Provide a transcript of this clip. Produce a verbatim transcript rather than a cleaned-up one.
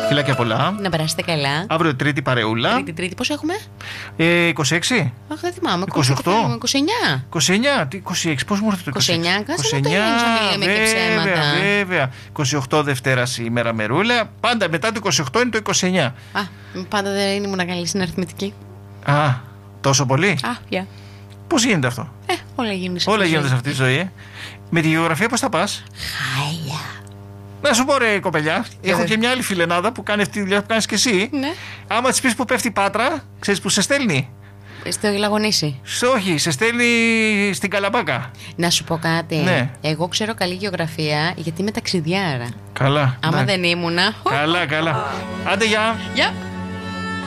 Φιλάκια πολλά. Να περάσετε καλά. Αύριο Τρίτη παρεούλα. Τρίτη, Τρίτη, πώς έχουμε? Ε, είκοσι έξι. Αχ, δεν θυμάμαι. είκοσι οκτώ. είκοσι εννιά. είκοσι εννιά. Τι, είκοσι έξι. Πώς μου έρθει το είκοσι έξι? είκοσι εννιά, κάτσε να τελειώνεις να μιλάμε και ψέματα. Βέβαια, βέβαια. είκοσι οκτώ Δευτέρα σήμερα μερούλα. Πάντα μετά το είκοσι οκτώ είναι το είκοσι εννιά. Α, πάντα δεν ήμουν καλή στην αριθμητική. Α, τόσο πολύ. Α, γεια. Πώς γίνεται αυτό? Ε, όλα γίνονται σε Όλα αυτή τη γίνονται σε ζωή. αυτή τη ζωή. Ε. Με τη γεωγραφία πώς θα πας? Χάλια. Να σου πω ρε κοπελιά, έχω Ε. και μια άλλη φιλενάδα που κάνει αυτή τη δουλειά που κάνεις και εσύ. Ναι. Άμα της πεις που πέφτει η Πάτρα, ξέρεις που σε στέλνει? Στο Λαγονήσι. Σε όχι, σε στέλνει στην Καλαμπάκα. Να σου πω κάτι. Ναι. Εγώ ξέρω καλή γεωγραφία γιατί είμαι ταξιδιάρα. Καλά. Άμα ναι. δεν ήμουνα. Καλά, καλά. Άντε, γεια. Γεια.